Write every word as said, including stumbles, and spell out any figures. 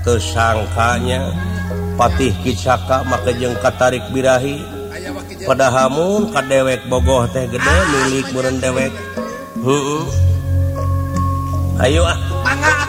tersangkanya Patih Kicaka maka jeung katarik birahi pada hamun ka dewek bogoh teh gede milik meureun dewek. Heeh. Ayo ah.